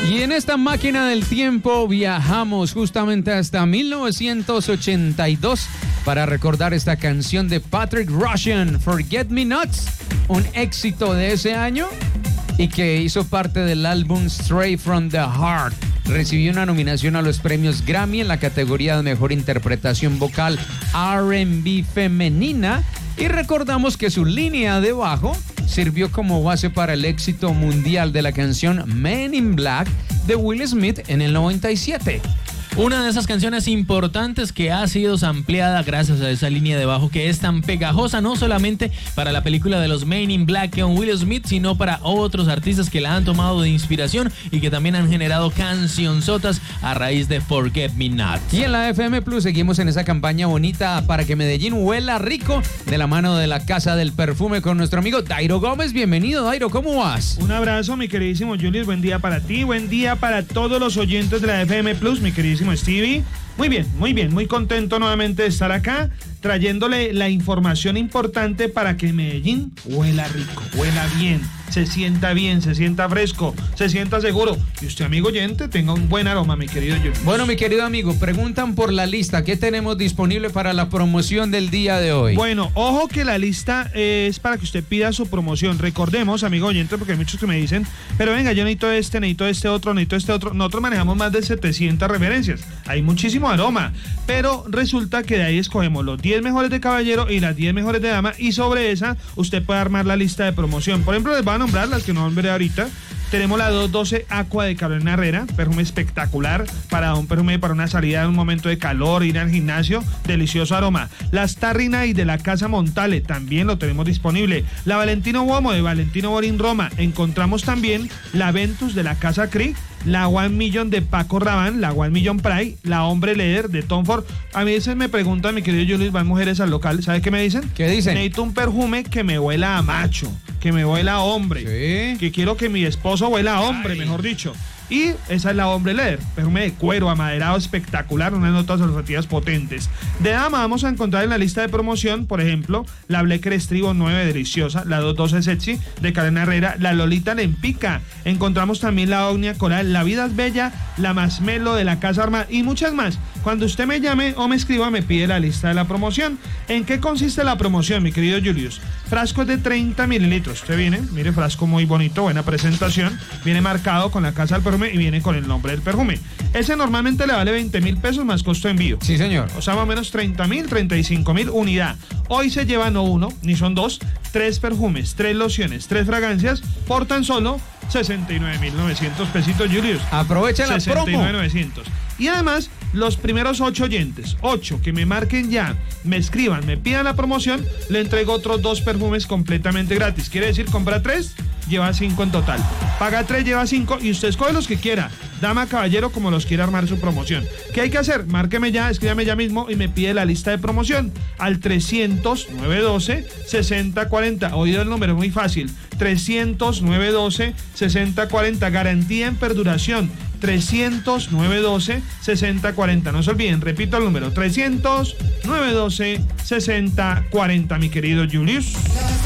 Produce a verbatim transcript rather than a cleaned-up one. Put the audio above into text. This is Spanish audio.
Y en esta máquina del tiempo viajamos justamente hasta mil novecientos ochenta y dos para recordar esta canción de Patrick Rushen, Forget Me Nots, un éxito de ese año y que hizo parte del álbum Straight from the Heart. Recibió una nominación a los premios Grammy en la categoría de Mejor Interpretación Vocal R and B Femenina, y recordamos que su línea de bajo sirvió como base para el éxito mundial de la canción Men in Black de Will Smith en el noventa y siete. Una de esas canciones importantes que ha sido sampleada gracias a esa línea de bajo que es tan pegajosa, no solamente para la película de los Men in Black con Will Smith, sino para otros artistas que la han tomado de inspiración y que también han generado cancionzotas a raíz de Forget Me Not. Y en la F M Plus seguimos en esa campaña bonita para que Medellín huela rico, de la mano de la Casa del Perfume con nuestro amigo Dairo Gómez. Bienvenido, Dairo, ¿cómo vas? Un abrazo, mi queridísimo Julius, buen día para ti, buen día para todos los oyentes de la F M Plus, mi queridísimo Stevie. Muy bien, muy bien, muy contento nuevamente de estar acá, trayéndole la información importante para que Medellín huela rico, huela bien, se sienta bien, se sienta fresco, se sienta seguro. Y usted, amigo oyente, tenga un buen aroma, mi querido Julius. Bueno, mi querido amigo, preguntan por la lista. ¿Qué tenemos disponible para la promoción del día de hoy? Bueno, ojo que la lista es para que usted pida su promoción. Recordemos, amigo oyente, porque hay muchos que me dicen, pero venga, yo necesito este, necesito este otro, necesito este otro. Nosotros manejamos más de setecientas referencias. Hay muchísimo aroma, pero resulta que de ahí escogemos los diez mejores de caballero y las diez mejores de dama, y sobre esa usted puede armar la lista de promoción. Por ejemplo, les voy a nombrar las que no nombré ahorita. Tenemos la doscientos doce Aqua de Carolina Herrera, perfume espectacular para un perfume para una salida en un momento de calor, ir al gimnasio, delicioso aroma. La Starry Night de la Casa Montale, también lo tenemos disponible. La Valentino Uomo de Valentino Borin Roma. Encontramos también la Ventus de la Casa Krieg, la One Million de Paco Rabanne, la One Million Pride, la Hombre Leather de Tom Ford. A mí veces me preguntan, mi querido Julius, van mujeres al local, ¿sabe qué me dicen? ¿Qué dicen? Necesito un perfume que me huela a macho, que me huela a hombre, sí, que quiero que mi esposo huela a hombre, ay, mejor dicho. Y esa es la Hombre Leather, perfume de cuero amaderado espectacular, unas notas olfativas potentes. De dama vamos a encontrar en la lista de promoción, por ejemplo, la Blecker Estribo nueve deliciosa, la doscientos doce Sexy de Carolina Herrera, la Lolita Lempica. Encontramos también la Ognia Coral, la Vida es Bella, la Masmelo de la Casa Armada y muchas más. Cuando usted me llame o me escriba, me pide la lista de la promoción. ¿En qué consiste la promoción, mi querido Julius? Frasco es de treinta mililitros. Usted viene, mire, frasco muy bonito, buena presentación, viene marcado con la Casa del Perfume y viene con el nombre del perfume. Ese normalmente le vale veinte mil pesos más costo de envío. Sí, señor. O sea, más o menos treinta mil, treinta y cinco mil unidad. Hoy se lleva no uno, ni son dos, tres perfumes, tres lociones, tres fragancias por tan solo sesenta y nueve mil novecientos pesitos, Julius. Aprovecha la sesenta y nueve mil promo. novecientos. Y además, los primeros ocho oyentes, ocho que me marquen ya, me escriban, me pidan la promoción, le entrego otros dos perfumes completamente gratis. Quiere decir, compra tres, lleva cinco en total. Paga tres, lleva cinco y usted escoge los que quiera, dama, caballero, como los quiera armar su promoción. ¿Qué hay que hacer? Márqueme ya, escríbame ya mismo y me pide la lista de promoción al trescientos, novecientos doce, sesenta cuarenta. Oído el número, muy fácil. trescientos, novecientos doce, sesenta cuarenta. Garantía en perduración. trescientos, novecientos doce, sesenta cuarenta. No se olviden, repito el número, trescientos, novecientos doce, sesenta cuarenta, mi querido Julius.